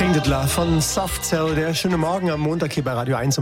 Tainted Love von Soft Cell. Der schöne Morgen am Montag hier bei Radio 1 um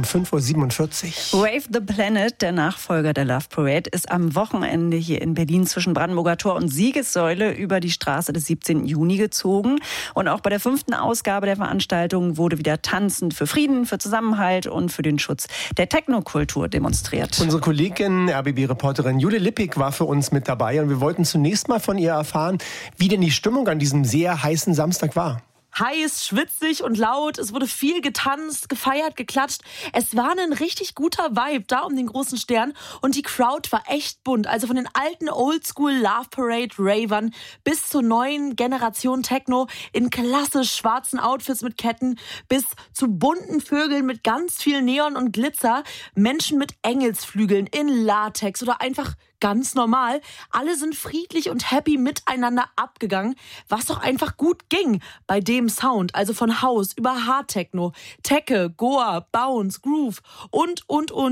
5:47 Uhr. Rave the Planet, der Nachfolger der Love Parade, ist am Wochenende hier in Berlin zwischen Brandenburger Tor und Siegessäule über die Straße des 17. Juni gezogen. Und auch bei der 5. Ausgabe der Veranstaltung wurde wieder tanzend für Frieden, für Zusammenhalt und für den Schutz der Technokultur demonstriert. Unsere Kollegin, RBB-Reporterin Jule Lippig war für uns mit dabei und wir wollten zunächst mal von ihr erfahren, wie denn die Stimmung an diesem sehr heißen Samstag war. Heiß, schwitzig und laut. Es wurde viel getanzt, gefeiert, geklatscht. Es war ein richtig guter Vibe da um den großen Stern. Und die Crowd war echt bunt. Also von den alten Oldschool Love Parade Ravern bis zur neuen Generation Techno in klassisch schwarzen Outfits mit Ketten bis zu bunten Vögeln mit ganz viel Neon und Glitzer. Menschen mit Engelsflügeln in Latex oder einfach ganz normal. Alle sind friedlich und happy miteinander abgegangen, was doch einfach gut ging bei dem Sound. Also von House über Hardtechno, Tecke, Goa, Bounce, Groove und.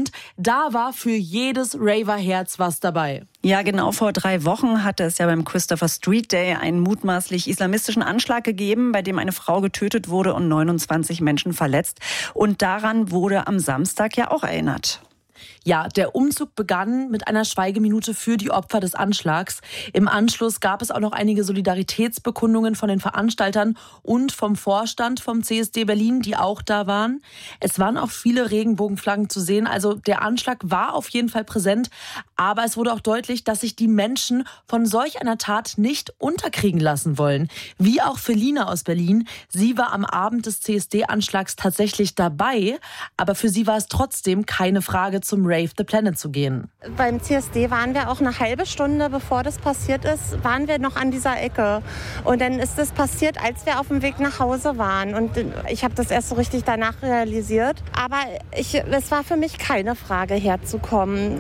Da war für jedes Raver-Herz was dabei. Ja, genau vor 3 Wochen hatte es ja beim Christopher Street Day einen mutmaßlich islamistischen Anschlag gegeben, bei dem eine Frau getötet wurde und 29 Menschen verletzt. Und daran wurde am Samstag ja auch erinnert. Ja, der Umzug begann mit einer Schweigeminute für die Opfer des Anschlags. Im Anschluss gab es auch noch einige Solidaritätsbekundungen von den Veranstaltern und vom Vorstand vom CSD Berlin, die auch da waren. Es waren auch viele Regenbogenflaggen zu sehen. Also der Anschlag war auf jeden Fall präsent. Aber es wurde auch deutlich, dass sich die Menschen von solch einer Tat nicht unterkriegen lassen wollen. Wie auch Felina aus Berlin. Sie war am Abend des CSD-Anschlags tatsächlich dabei. Aber für sie war es trotzdem keine Frage, zum Rave the Planet zu gehen. Beim CSD waren wir auch eine halbe Stunde, bevor das passiert ist, waren wir noch an dieser Ecke. Und dann ist das passiert, als wir auf dem Weg nach Hause waren. Und ich habe das erst so richtig danach realisiert. Aber es war für mich keine Frage, herzukommen.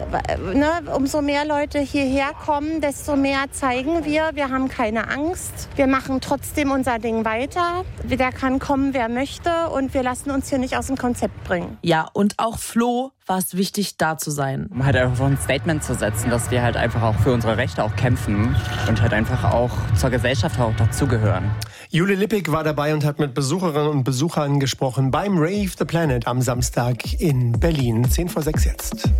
Umso mehr Leute hierher kommen, desto mehr zeigen wir. Wir haben keine Angst. Wir machen trotzdem unser Ding weiter. Der kann kommen, wer möchte. Und wir lassen uns hier nicht aus dem Konzept bringen. Ja, und auch Flo war es wichtig, da zu sein. Um halt einfach ein Statement zu setzen, dass wir halt einfach auch für unsere Rechte auch kämpfen und halt einfach auch zur Gesellschaft auch dazugehören. Jule Lippig war dabei und hat mit Besucherinnen und Besuchern gesprochen beim Rave the Planet am Samstag in Berlin. 5:10 jetzt.